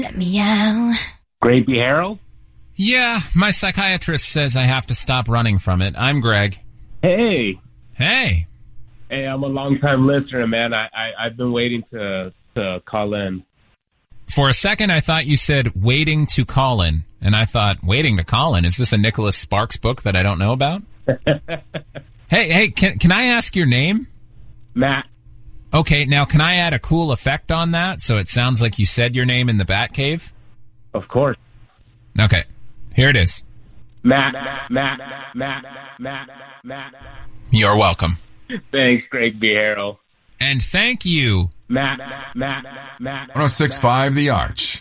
Let me out. Greg B. Harrell? Yeah, my psychiatrist says I have to stop running from it. I'm Greg. Hey. Hey. Hey, I'm a long-time listener, man. I've been waiting to call in. For a second, I thought you said waiting to call in. And I thought, waiting to call in? Is this a Nicholas Sparks book that I don't know about? Hey, can I ask your name? Matt. Okay, now can I add a cool effect on that so it sounds like you said your name in the Batcave? Of course. Okay, here it is. Matt. You're welcome. Thanks, Greg B. Harrell. And thank you. Matt. 106.5 The Arch.